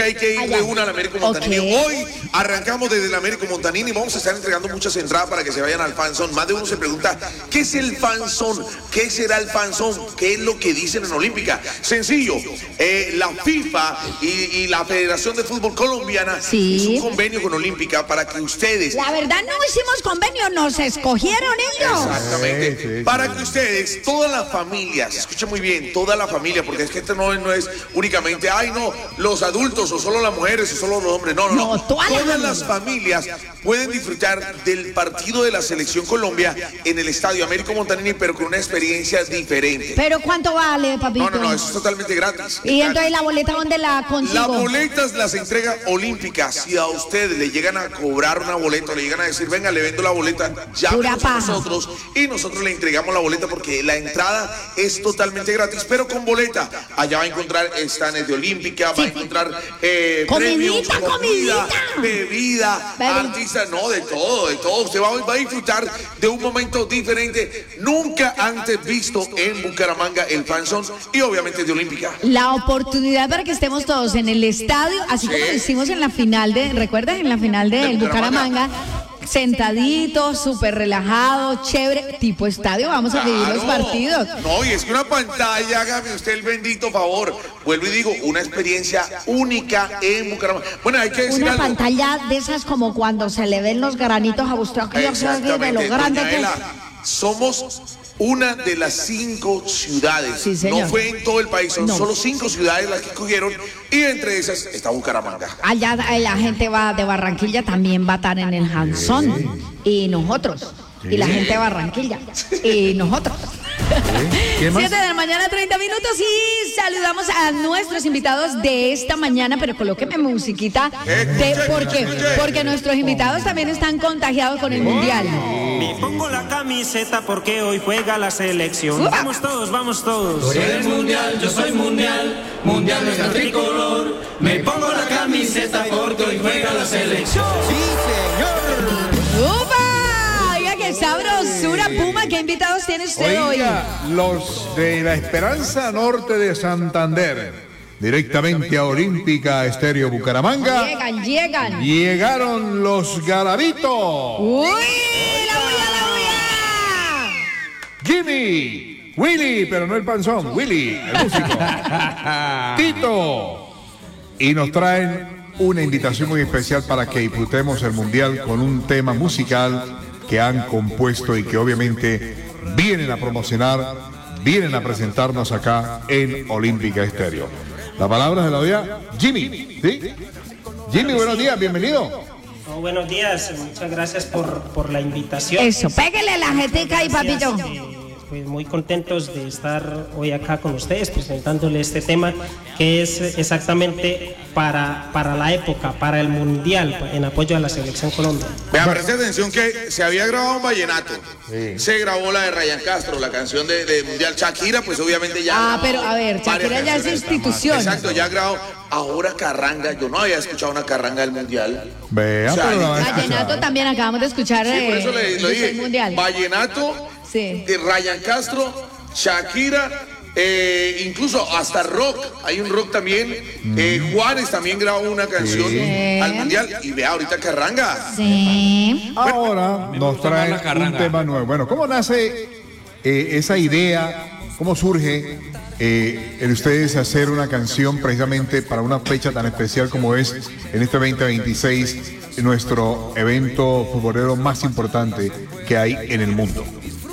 hay que ir de una al Américo Montanini. Hoy arrancamos desde el Américo Montanini y vamos a estar entregando muchas entradas para que se vayan al fanzone. Más de uno se pregunta, ¿qué es el fanzone? ¿Qué será el fanzone? ¿Qué es lo que dicen en Olímpica? Sencillo, la FIFA y la Federación de Fútbol Colombiana hizo un convenio con Olímpica para que ustedes... La verdad no hicimos convenio, nos escogieron ellos. Exactamente. Para que ustedes, todas las familias, escuchen muy bien, toda la familia, porque es que esto no es únicamente, ay no, los adultos o solo las mujeres o solo los hombres, no. Todas las familias pueden disfrutar del partido de la Selección Colombia en el Estadio Américo Montanini, pero con una experiencia diferente. ¿Pero cuánto vale, papito? No, eso es totalmente gratis. ¿Y entonces la boleta dónde la consigo? Las boletas las entrega Olímpica. Si a ustedes le llegan a cobrar una boleta, le llegan a decir, venga, le vendo la boleta, llámenos a nosotros y nosotros le entregamos la boleta porque la entrada es totalmente gratis, pero con boleta. Allá va a encontrar stands de Olímpica, va a encontrar premios, comida, bebida, artistas, de todo. Usted va a disfrutar de un momento diferente, nunca antes visto en Bucaramanga, el fanzone y obviamente de Olímpica. La oportunidad para que estemos todos en el estadio, así como lo hicimos en la final ¿recuerdas? En la final del Bucaramanga. Sentaditos, súper relajados, chévere, tipo estadio, vamos a vivir los partidos. No, y es que una pantalla, hágame usted el bendito favor. Vuelvo y digo, una experiencia única en Bucaramanga. Bueno, hay que decir una algo. Pantalla de esas como cuando se le ven los granitos a usted aquí, de lo grande que es. Somos una de las 5 ciudades. Sí, señor. No fue en todo el país, son solo 5 ciudades las que cogieron y entre esas está Bucaramanga. Allá la gente de Barranquilla también va a estar en el Hanzón y nosotros. Y la gente de Barranquilla y nosotros. 7 de la mañana, 30 minutos y saludamos a nuestros invitados de esta mañana, pero colóqueme musiquita porque nuestros invitados también están contagiados con el Mundial. Me pongo la camiseta porque hoy juega la selección. Vamos todos. Tú eres mundial, yo soy mundial, mundial nuestra tricolor. Me pongo la camiseta porque hoy juega la selección. Sí, señor. ¡Upa! ¡Qué sabrosura, Puma! ¿Qué invitados tiene usted hoy? Los de la Esperanza Norte de Santander, directamente a Olímpica Estéreo Bucaramanga. Llegan. Llegaron los Galavitos. ¡Uy! ¡La bulla! Jimmy, Willy, pero no el panzón, Willy, el músico. Tito. Y nos traen una invitación muy especial para que disfrutemos el Mundial con un tema musical que han compuesto y que obviamente vienen a promocionar, vienen a presentarnos acá en Olímpica Estéreo. Las palabras de la audiencia, Jimmy, ¿sí? Jimmy, buenos días, bienvenido. Buenos días, muchas gracias por la invitación. Eso, pégale la jetica ahí, papito. Pues muy contentos de estar hoy acá con ustedes presentándole este tema que es exactamente para la época, para el Mundial, en apoyo a la Selección Colombia. Vean, preste atención que se había grabado un vallenato. Se grabó la de Ryan Castro, la canción de Mundial. Shakira, pues obviamente ya. Pero a ver, Shakira ya es institución. Exacto, ya grabó. Ahora carranga, yo no había escuchado una carranga del Mundial. Vea, vallenato también acabamos de escuchar. Sí, por eso le dije. Mundial. Vallenato. Sí. De Ryan Castro, Shakira, incluso hasta rock, hay un rock también. Juanes también grabó una canción al Mundial y vea ahorita carranga. Sí. Ahora nos traen un tema nuevo. Bueno, ¿cómo nace esa idea? ¿Cómo surge el ustedes hacer una canción precisamente para una fecha tan especial como es en este 2026 nuestro evento futbolero más importante que hay en el mundo?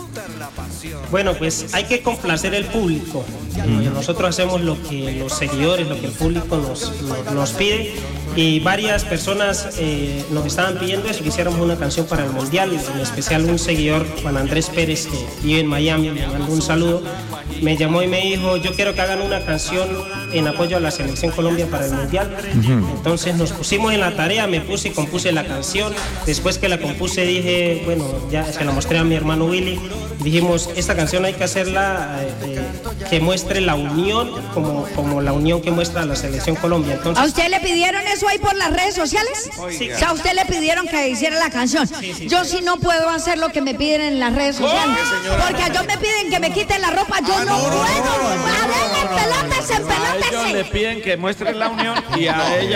Bueno, pues hay que complacer el público. Nosotros hacemos lo que los seguidores, lo que el público nos pide. Y varias personas nos estaban pidiendo eso, que hiciéramos una canción para el Mundial. En especial un seguidor, Juan Andrés Pérez, que vive en Miami, le mando un saludo. Me llamó y me dijo, yo quiero que hagan una canción en apoyo a la Selección Colombia para el Mundial. Entonces nos pusimos en la tarea, me puse y compuse la canción. Después que la compuse dije, bueno, ya se la mostré a mi hermano Willy. Dijimos, esta canción hay que hacerla que muestre la unión, como la unión que muestra la Selección Colombia. Entonces, ¿a usted le pidieron eso ahí por las redes sociales? Sí. O sea, a usted le pidieron que hiciera la canción. Sí. Yo sí no puedo hacer lo que me piden en las redes sociales. Porque a yo me piden que me quite la ropa, yo no puedo. A ver, empelótese. A ellos le piden que muestren la unión y a ella